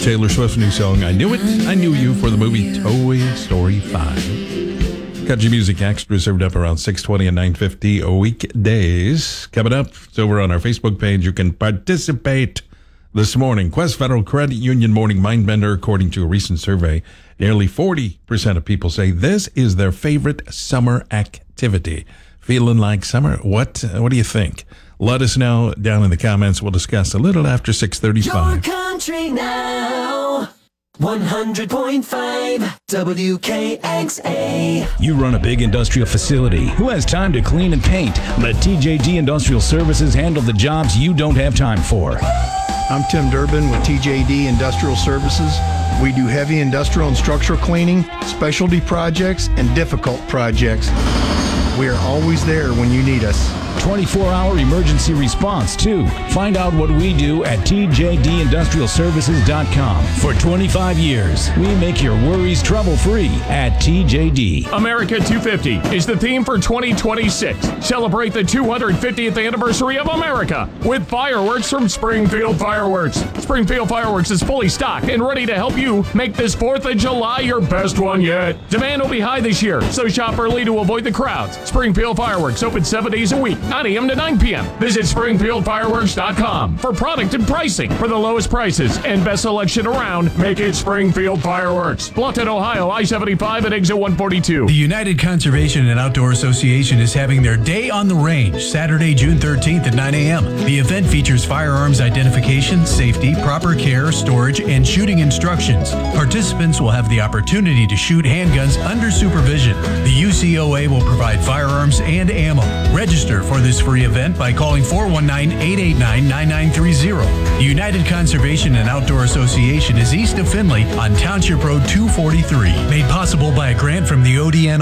Taylor Swift's new song, I Knew It, I Knew You, for the movie Toy Story 5. Country Music Extra served up around 6:20 and 9:50 weekdays. Coming up, it's over on our Facebook page. You can participate this morning. Quest Federal Credit Union Morning Mindbender. According to a recent survey, nearly 40% of people say this is their favorite summer activity. Feeling like summer? What do you think? Let us know down in the comments. We'll discuss a little after 6:35. Your country now. 100.5 WKXA. You run a big industrial facility. Who has time to clean and paint? Let TJD Industrial Services handle the jobs you don't have time for. I'm Tim Durbin with TJD Industrial Services. We do heavy industrial and structural cleaning, specialty projects, and difficult projects. We are always there when you need us. 24-hour emergency response, too. Find out what we do at tjdindustrialservices.com. For 25 years, we make your worries trouble-free at TJD. America 250 is the theme for 2026. Celebrate the 250th anniversary of America with fireworks from Springfield Fireworks. Springfield Fireworks is fully stocked and ready to help you make this 4th of July your best one yet. Demand will be high this year, so shop early to avoid the crowds. Springfield Fireworks open 7 days a week, 9 a.m. to 9 p.m. Visit SpringfieldFireworks.com for product and pricing. For the lowest prices and best selection around, make it Springfield Fireworks. Bluffton, Ohio, I-75 at exit 142. The United Conservation and Outdoor Association is having their Day on the Range, Saturday, June 13th at 9 a.m. The event features firearms identification, safety, proper care, storage, and shooting instructions. Participants will have the opportunity to shoot handguns under supervision. The UCOA will provide firearms and ammo. Register for this free event by calling 419-889-9930. The United Conservation and Outdoor Association is east of Findlay on Township Road 243. Made possible by a grant from the ODNR.